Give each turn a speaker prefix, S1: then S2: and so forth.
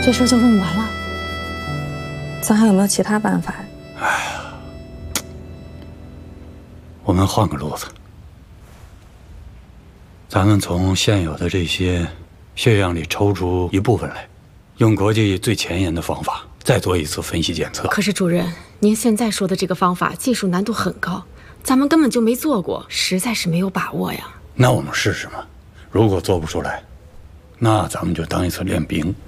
S1: 这事儿就这么完了？咱还有没有其他办法？
S2: 哎呀，我们换个路子，咱们从现有的这些血样里抽出一部分来，用国际最前沿的方法再做一次分析检测。
S3: 可是主任，您现在说的这个方法技术难度很高，咱们根本就没做过，实在是没有把握呀。
S2: 那我们试试嘛，如果做不出来，那咱们就当一次练兵。